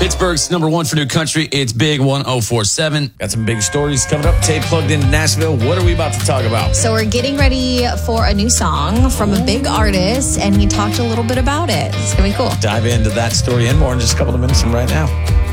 Pittsburgh's number one for new country. It's Big 1047. Got some big stories coming up. Tay plugged into Nashville. What are we about to talk about? So we're getting ready for a new song from a big artist, and he talked a little bit about it. It's going to be cool. Dive into that story and more in just a couple of minutes from right now.